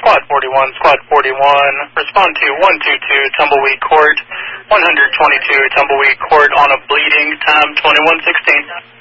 Squad 41, Squad 41, respond to 122 Tumbleweed Court, 122 Tumbleweed Court on a bleeding, time 21:16.